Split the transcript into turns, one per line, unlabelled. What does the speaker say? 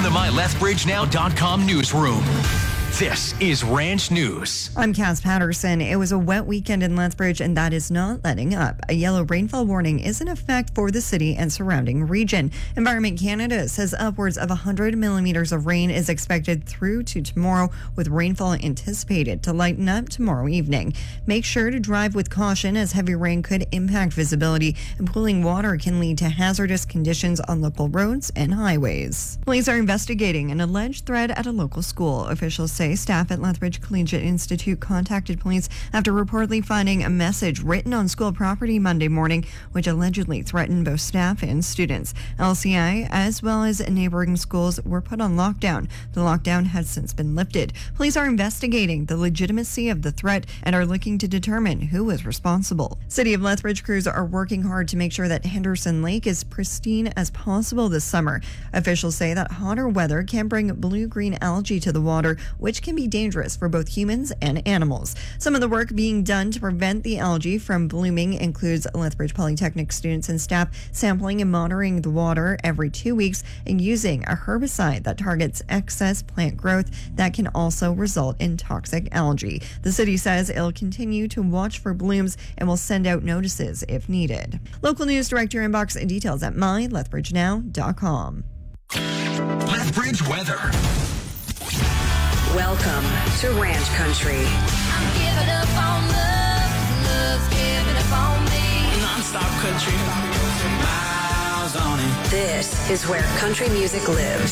MyLethbridgeNow.com newsroom. This is Ranch News.
I'm Cass Patterson. It was a wet weekend in Lethbridge, and that is not letting up. A yellow rainfall warning is in effect for the city and surrounding region. Environment Canada says upwards of 100 millimeters of rain is expected through to tomorrow, with rainfall anticipated to lighten up tomorrow evening. Make sure to drive with caution, as heavy rain could impact visibility, and pooling water can lead to hazardous conditions on local roads and highways. Police are investigating an alleged threat at a local school. Officials say staff at Lethbridge Collegiate Institute contacted police after reportedly finding a message written on school property Monday morning, which allegedly threatened both staff and students. LCI, as well as neighboring schools, were put on lockdown. The lockdown has since been lifted. Police are investigating the legitimacy of the threat and are looking to determine who was responsible. City of Lethbridge crews are working hard to make sure that Henderson Lake is pristine as possible this summer. Officials say that hotter weather can bring blue-green algae to the water, which can be dangerous for both humans and animals. Some of the work being done to prevent the algae from blooming includes Lethbridge Polytechnic students and staff sampling and monitoring the water every 2 weeks and using a herbicide that targets excess plant growth that can also result in toxic algae. The city says it'll continue to watch for blooms and will send out notices if needed. Local news, direct your inbox and details at MyLethbridgeNow.com.
Lethbridge weather.
Welcome to Ranch Country.
I'm giving up on love, love's giving up on me.
Non-stop country, miles on it.
This is where country music lives.